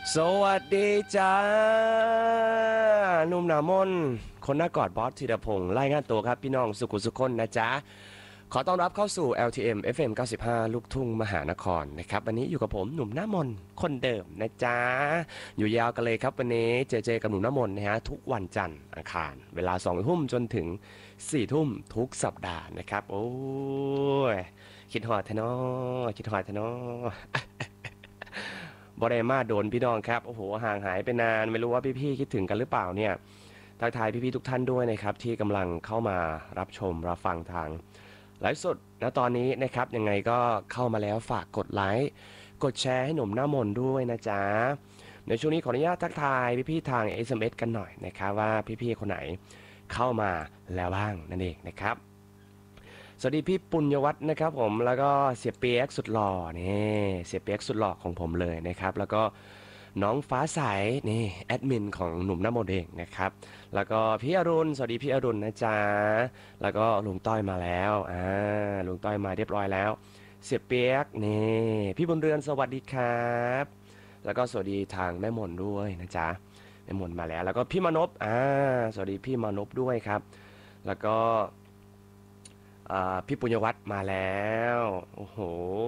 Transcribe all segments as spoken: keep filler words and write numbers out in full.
สวัสดีจ้าหนุ่มหนามนคนหน้ากอดบอสธีรพงษ์รายงานตัวครับพี่น้องสุขุสุขคนนะจ๊ะขอต้อนรับเข้าสู่ แอล ที เอ็ม เอฟ เอ็ม เก้าสิบห้า ลูกทุ่งมหานครนะครับวันนี้อยู่กับผมหนุ่มหน้ามนคนเดิมนะจ๊ะอยู่ยาวกันเลยครับวันนี้เจเจกับหนุ่มหน้ามนนะฮะทุกวันจันทร์อังคารเวลาสองทุ่มจนถึงสี่ทุ่มทุกสัปดาห์นะครับโอ้ยคิดหอดเทนอคิดหอดเทนอ บอดมาโดนพี่น้องครับโอ้โหห่างหายไปนานไม่รู้ว่าพี่ๆคิดถึงกันหรือเปล่าเนี่ยทักทายพี่ๆทุกท่านด้วยนะครับที่กำลังเข้ามารับชมรับฟังทางไลฟ์สดณตอนนี้นะครับยังไงก็เข้ามาแล้วฝากกดไลค์กดแชร์ให้หนุ่มหน้ามนด้วยนะจ๊ะในช่วงนี้ขออนุญาตทักทายพี่ๆทาง เอส เอ็ม เอส กันหน่อยนะครับว่าพี่ๆคนไหนเข้ามาแล้วบ้างนั่นเองนะครับสวัสดีพี่ปุญญวัฒน์นะครับผมแล้วก็เสียเปียกสุดหล่อนี่เสียเปียกสุดหล่อของผมเลยนะครับแล้วก็น้องฟ้าใสนี่แอดมินของหนุ่มหน้ามนเองนะครับแล้วก็พี่อรุณสวัสดีพี่อรุณนะจ๊ะแล้วก็ลุงต้อยมาแล้วอ่าลุงต้อยมาเรียบร้อยแล้วเสียเปียกนี่พี่บุญเรือนสวัสดีครับแล้วก็สวัสดีทางแม่มนด้วยนะจ๊ะแม่มนมาแล้วแล้วก็พี่มานพอ่าสวัสดีพี่มานพด้วยครับแล้วก็ อ่าพี่ปุญญวัฒน์มาแล้วโอ้โห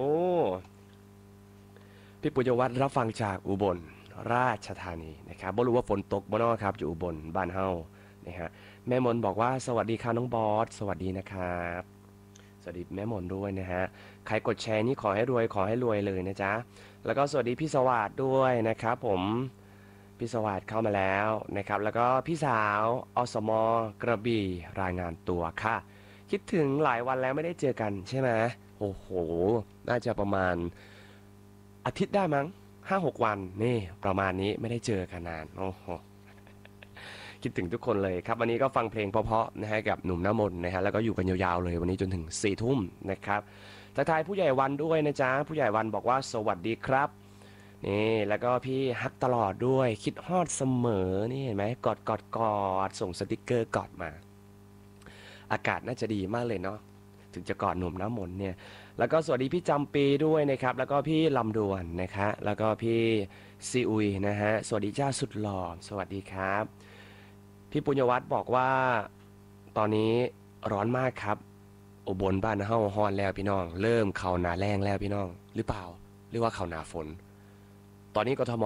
พี่ปุญญวัฒน์รับฟังจากอุบลราชธานีนะครับบ่รู้ว่าฝนตกบ่เนอครับอยู่อุบลบ้านเฮานะฮะแม่มนบอกว่าสวัสดีค่ะน้องบอสสวัสดีนะครับสวัสดีแม่มนด้วยนะฮะใครกดแชร์นี่ขอให้รวยขอให้รวยเลยนะจ๊ะแล้วก็สวัสดีพี่สวัสดด้วยนะครับผมพี่สวัสดเข้ามาแล้วนะครับแล้วก็พี่สาวอสมกระบี่รายงานตัวค่ะ คิดถึงหลายวันแล้วไม่ได้เจอกันใช่ไหมโอ้โหน่าจะประมาณอาทิตย์ได้มั้งห้าหกวันนี่ประมาณนี้ไม่ได้เจอกันนานโอ้โหคิดถึงทุกคนเลยครับวันนี้ก็ฟังเพลงเพราะๆนะฮะกับหนุ่มน้ำมนต์นะฮะแล้วก็อยู่กันยาวๆเลยวันนี้จนถึงสี่ทุ่มนะครับทักทายผู้ใหญ่วันด้วยนะจ๊ะผู้ใหญ่วันบอกว่าสวัสดีครับนี่แล้วก็พี่ฮักตลอดด้วยคิดฮอดเสมอนี่เห็นไหมกอดกอดกอดส่งสติกเกอร์กอดมา อากาศน่าจะดีมากเลยเนาะถึงจะกอดหนุ่มน้ำมนต์เนี่ยแล้วก็สวัสดีพี่จำปีด้วยนะครับแล้วก็พี่ลำดวนนะคะแล้วก็พี่ซีอุยนะฮะสวัสดีจ้าสุดหล่อสวัสดีครับพี่ปุญญวัฒน์บอกว่าตอนนี้ร้อนมากครับอุบลบ้านเฮาฮอนแล้วพี่น้องเริ่มเข้าหนาแรงแล้วพี่น้องหรือเปล่าหรือว่าเข้าหนาฝนตอนนี้กทม